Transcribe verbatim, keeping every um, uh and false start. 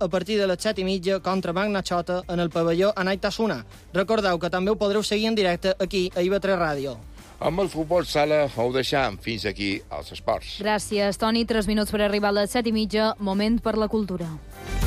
a partir de les set i mitja contra Magna Xota en el pavelló Anaitasuna. Recordeu que també ho podreu seguir en directe aquí a I V tres Ràdio. Amb el futbol sala ho deixam. Fins aquí als esports. Gràcies, Toni. Tres minuts per arribar a les set i mitja. Moment per la cultura.